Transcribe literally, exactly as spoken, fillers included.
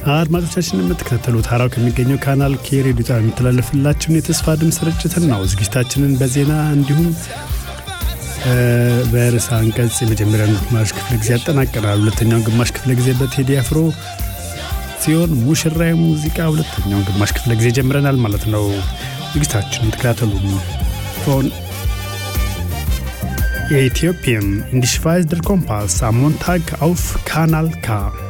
አድማጮቻችን የምትከታተሉት ሐራው ከሚገኘው ካናል ኬ ሬዲዮ ጣቢያ የሚተላለፍላችሁን የተስፋ ድምፅ ስርጭትን ነው። ዝግጅታችንን በዜና እንዲሁም በርዕሰ አንቀጽ የመጀመሪያውን ግማሽ ክፍለ ጊዜ ያጠናቀናል። ሁለተኛውን ግማሽ ክፍለ ጊዜ በቴዲ አፍሮ ሲሆን ሙሽራዬ ሙዚቃ ሁለተኛውን ግማሽ ክፍለ ጊዜ ጀምረናል ማለት ነው። ዝግጅታችንን ተከታተሉ። ፎን Ethiopian in die Schweiz der Kompass am Montag auf Kanal K.